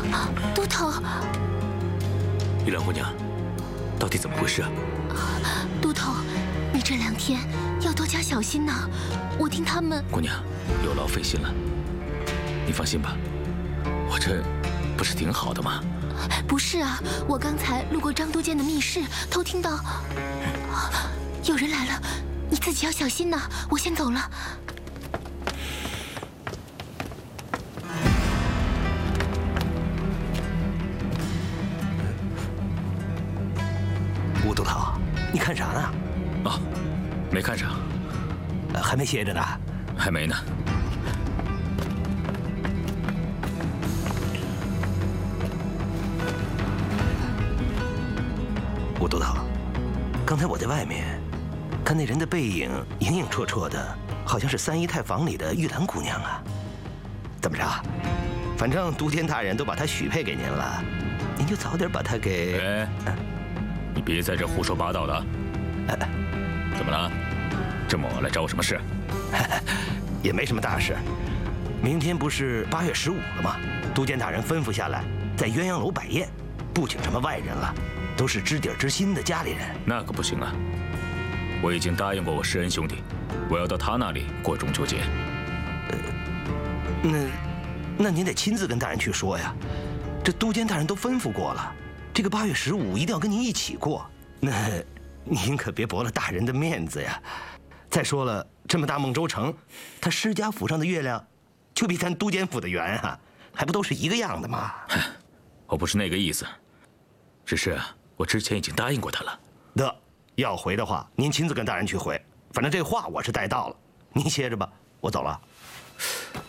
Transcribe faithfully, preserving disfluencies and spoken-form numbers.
都头， 玉兰姑娘，到底怎么回事啊？ 都头，你这两天要多加小心呐！我听他们…… 姑娘，有劳费心了。你放心吧，我这不是挺好的吗？ 不是啊，我刚才路过张都监的密室，偷听到有人来了，你自己要小心呐！我先走了。 吴都头，你看啥呢？ 哦，没看上， 呃、还没歇着呢。 还没呢。 吴都头，刚才我在外面看那人的背影影影绰绰的，好像是三姨太房里的玉兰姑娘啊。怎么着？反正都监大人都把她许配给您了，您就早点把她给…… 哎。 你别在这胡说八道的！怎么了？这么晚来找我什么事？ 也没什么大事。明天不是八月十五了吗？都监大人吩咐下来，在鸳鸯楼摆宴，不请什么外人了，都是知底知心的家里人。 那可不行啊！我已经答应过我施恩兄弟，我要到他那里过中秋节。 呃，那那您得亲自跟大人去说呀。这都监大人都吩咐过了。 这个八月十五一定要跟您一起过，那您可别驳了大人的面子呀。再说了，这么大孟州城，他施家府上的月亮，就比咱都监府的圆啊，还不都是一个样的吗？ 我不是那个意思，只是我之前已经答应过他了。 得，要回的话，您亲自跟大人去回。反正这话我是带到了，您歇着吧，我走了。